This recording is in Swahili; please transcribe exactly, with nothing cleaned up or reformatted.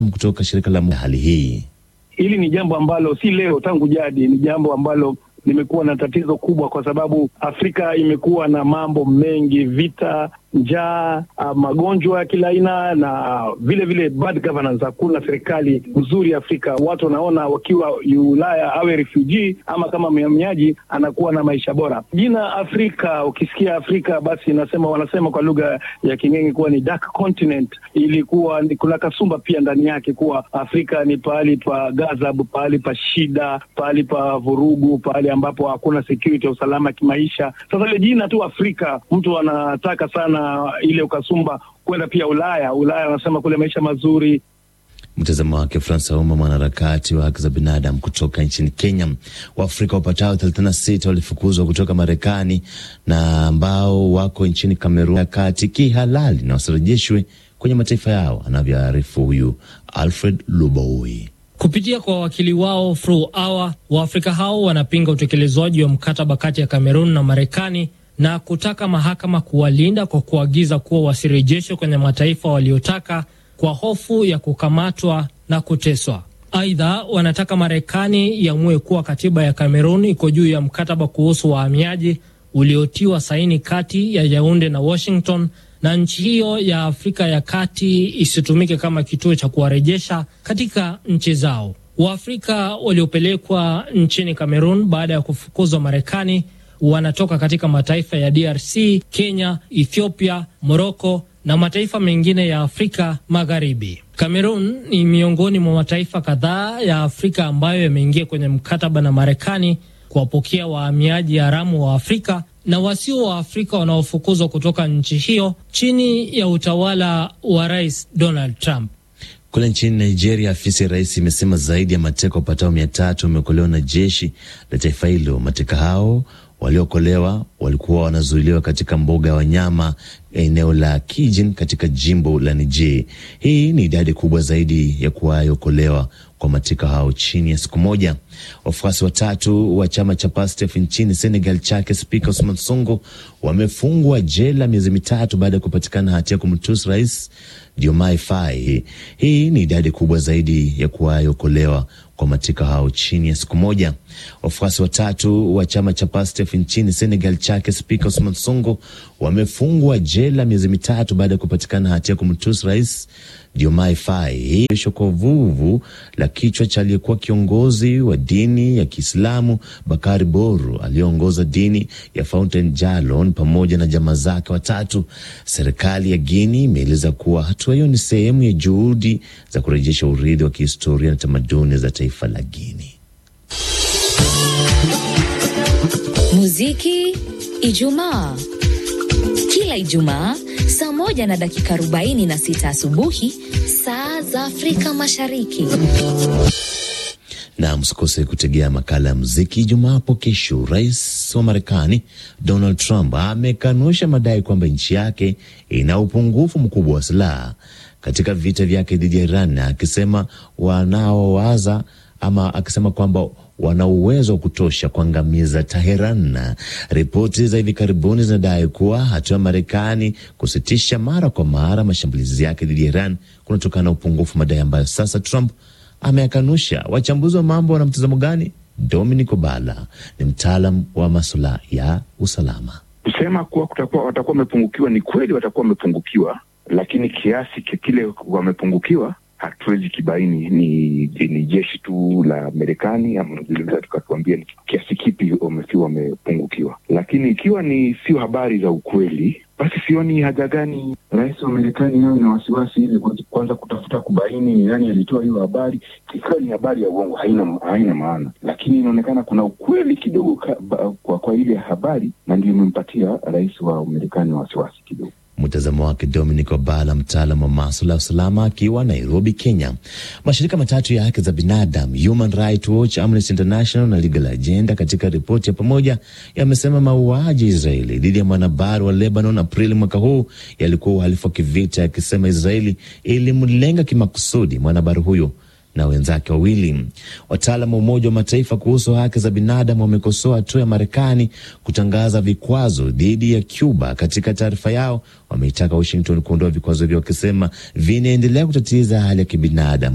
kutoka shirika la hali hii. Hili ni jambo ambalo si leo, tangu jadi ni jambo ambalo limekuwa na tatizo kubwa, kwa sababu Afrika imekuwa na mambo mengi, vita, njaa, magonjwa ya kila aina na vile vile bad governance. Hakuna serikali nzuri Afrika. Watu wanaona wakiwa Ulaya awe refugee ama kama mhamiaji anakuwa na maisha bora. Jina Afrika, ukisikia Afrika basi nasema wanasema kwa lugha ya King'eng'e kuwa ni dark continent. Ilikuwa ni kuna kasumba pia ndani yake kuwa Afrika ni pahali pa gazabu, pahali pa shida, pahali pa vurugu, pahali ambapo hakuna security ya usalama kimaisha. Sasa ile jina tu Afrika, mtu anataka sana ile ukasumba kwenda pia Ulaya. Ulaya wanasema kule maisha mazuri. Mtazamo wake Francis Auma, mwanaharakati wa haki za binadamu kutoka nchini Kenya. Waafrika wapatao thelathini na sita walifukuzwa kutoka Marekani na ambao wako nchini Kamerun kati kihalali na wasirejeshwe kwenye mataifa yao, anavyoarifu huyu Alfred Luboi. Kupitia kwa wakili wao Fru Awa, Waafrika hao wanapinga utekelezwaji wa mkataba kati ya Kamerun na Marekani na kutaka mahakama kuwalinda kwa kuagiza kuwa wasirejeshwe kwenye mataifa waliotaka kwa hofu ya kukamatwa na kuteswa. Aidha, wanataka Marekani iamue kuwa katiba ya Kamerun iko juu ya mkataba kuhusu wahamiaji uliotiwa saini kati ya Yaounde na Washington, na nchi hiyo ya Afrika ya Kati isitumike kama kituo cha kuwarejesha katika nchi zao. Waafrika waliopelekwa nchini Kamerun baada ya kufukuzwa Marekani wanatoka katika mataifa ya D R C, Kenya, Ethiopia, Morocco na mataifa mengine ya Afrika Magharibi. Kamerun ni miongoni mwa mataifa kadhaa ya Afrika ambayo yameingia kwenye mkataba na Marekani kuwapokea wahamiaji haramu wa Afrika na wasio wa Afrika wanaofukuzwa kutoka nchi hiyo chini ya utawala wa Rais Donald Trump. Kule nchini Nigeria, afisi ya rais imesema zaidi ya mateka wapatao mia tatu wameokolewa na jeshi la taifa hilo. Mateka hao waliokolewa walikuwa wanazuiliwa katika mbuga ya wanyama eneo la Kijin katika jimbo la Niger. Hii ni idadi kubwa zaidi ya kuwaokolewa kwa mateka hao chini ya siku moja. Wafuasi watatu wa chama cha Pastef nchini Senegal chake Spika Ousmane Sonko wamefungwa jela miezi mitatu baada ya kupatikana hatia kumtusi rais Diomaye Faye. Hii ni idadi kubwa zaidi ya kuwaokolewa kwa mateka hao chini ya siku moja. Wafuasi watatu wa chama cha Pastef nchini Senegal chake Spika Ousmane Sonko wamefungwa jela miezi mitatu baada ya kupatikana hatia kumtusi rais Diomaye Faye. Kwa vuvu la kichwa cha aliyekuwa kiongozi wa dini ya Kiislamu Bakari Boru aliyeongoza dini ya Fountain Jalon pamoja na jamaa zake watatu. Serikali ya Guinea imeeleza kuwa hatua hiyo ni sehemu ya juhudi za kurejesha urithi wa kihistoria na tamaduni za taifa la Guinea. Muziki Ijumaa. Kila Ijumaa saa moja na dakika arobaini na sita asubuhi saa za Afrika Mashariki. Na msikose kutegea makala ya muziki Ijumaa hapo kesho. Rais wa Marekani Donald Trump amekanusha madai kwamba nchi yake ina upungufu mkubwa wa silaha katika vita vyake dhidi ya Iran, akisema wanaowaza ama akisema kwamba wana uwezo wa kutosha kuangamiza Tehran. Ripoti za hivi karibuni zinadai kuwa hatua ya Marekani kusitisha mara kwa mara mashambulizi yake dhidi ya Iran kunatokana na upungufu, madai ambayo sasa Trump ameyakanusha. Wachambuzi wa mambo wana mtazamo gani? Dominic Obala ni mtaalam wa masuala ya usalama. Kusema kuwa kutakuwa watakuwa wamepungukiwa, ni kweli watakuwa wamepungukiwa, lakini kiasi kile wamepungukiwa hatuwezi kibaini ni, ni jeshi tu la Marekani ama vilevile tukatuambia ni kiasi kipi wamefiwa wamepungukiwa. Lakini ikiwa ni sio habari za ukweli, basi sioni haja gani rais wa Marekani yao na wasiwasi ili kwanza kutafuta kubaini nani alitoa hiyo habari. Ikiwa ni habari ya uongo haina haina maana, lakini inaonekana kuna ukweli kidogo kwa, kwa, kwa ile habari, na ndio imempatia rais wa Marekani wasiwasi kidogo. Mtazamo wake Dominic Obala, mtaalamu wa masuala ya usalama akiwa Nairobi, Kenya. Mashirika matatu ya haki za binadamu, Human Rights Watch, Amnesty International na Legal Agenda, katika ripoti ya pamoja yamesema mauaji Israeli dhidi ya mwanahabari wa Lebanon Aprili mwaka huu yalikuwa uhalifu wa kivita, yakisema Israeli ilimlenga kimakusudi mwanahabari huyo na wenzake wawili. Wataalamu wa Umoja wa Mataifa kuhusu haki za binadamu wamekosoa hatua ya Marekani kutangaza vikwazo dhidi ya Cuba. Katika taarifa yao wameitaka Washington kuondoa vikwazo hivyo, wakisema vinaendelea kutatiza hali ya kibinadamu